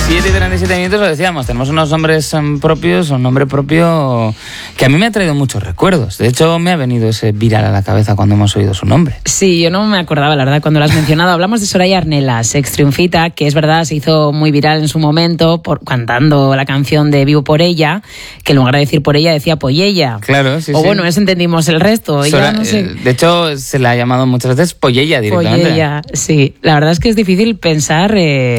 7:37 minutos, lo decíamos, tenemos unos nombres propios, un nombre propio que a mí me ha traído muchos recuerdos. De hecho, me ha venido ese viral a la cabeza cuando hemos oído su nombre. Sí, yo no me acordaba, la verdad, cuando lo has mencionado. Hablamos de Soraya Arnelas, ex Triunfita, que es verdad, se hizo muy viral en su momento cantando la canción de Vivo por ella, que en lugar de decir por ella decía Pollella. Claro, sí, o bueno, eso entendimos el resto. Ya no sé. De hecho, se la ha llamado muchas veces Pollella directamente. Pollella, sí. La verdad es que es difícil pensar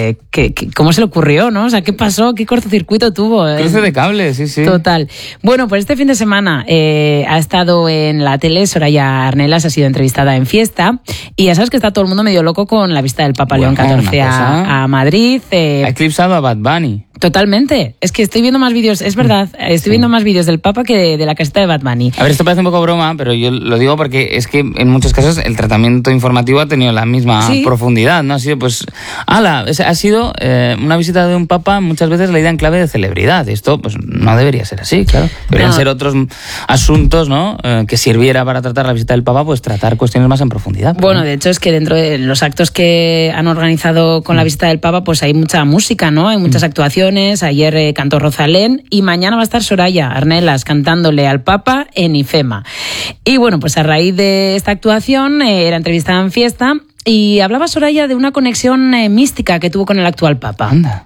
cómo se le ocurrió, ¿no? O sea, ¿qué pasó? ¿Qué cortocircuito tuvo? Cruce de cables, sí. Total. Bueno, pues este fin de semana ha estado en la tele. Soraya Arnelas ha sido entrevistada en Fiesta y ya sabes que está todo el mundo medio loco con la visita del Papa León XIV a Madrid. Ha eclipsado a Bad Bunny. Totalmente. Es que estoy viendo más vídeos, es verdad, estoy viendo más vídeos del Papa que de la caseta de Bad Bunny. A ver, esto parece un poco broma, pero yo lo digo porque es que en muchos casos el tratamiento informativo ha tenido la misma profundidad, ¿no? Ha sido, pues, ha sido una visita de un Papa muchas veces leída en clave de celebridad. Esto, pues, no debería ser así, claro. Deberían ser otros asuntos, ¿no? Que sirviera para tratar la visita del Papa, pues tratar cuestiones más en profundidad. Bueno, de hecho es que dentro de los actos que han organizado con la visita del Papa, pues hay mucha música, ¿no? Hay muchas actuaciones. Ayer cantó Rosalén y mañana va a estar Soraya Arnelas cantándole al Papa en IFEMA. Y bueno, pues a raíz de esta actuación era entrevistada en Fiesta y hablaba Soraya de una conexión mística que tuvo con el actual Papa. Anda.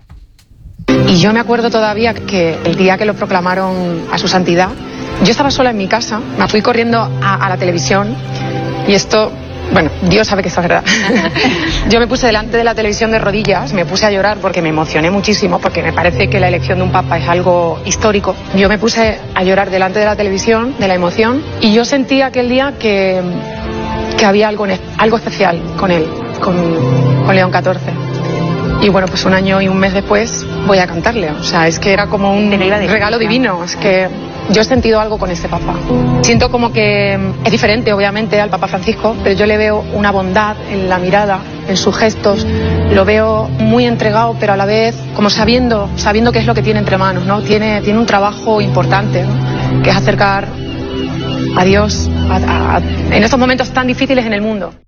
Y yo me acuerdo todavía que el día que lo proclamaron a su santidad, yo estaba sola en mi casa, me fui corriendo a la televisión y esto... Bueno, Dios sabe que esto es verdad. Yo me puse delante de la televisión de rodillas, me puse a llorar porque me emocioné muchísimo, porque me parece que la elección de un papa es algo histórico. Yo me puse a llorar delante de la televisión, de la emoción, y yo sentí aquel día que había algo especial con él, con León XIV. Y bueno, pues un año y un mes después voy a cantarle. O sea, es que era como un regalo divino. Es que yo he sentido algo con este Papa. Siento como que es diferente, obviamente, al Papa Francisco, pero yo le veo una bondad en la mirada, en sus gestos. Lo veo muy entregado, pero a la vez como sabiendo qué es lo que tiene entre manos, ¿no? Tiene un trabajo importante, ¿no? Que es acercar a Dios en estos momentos tan difíciles en el mundo.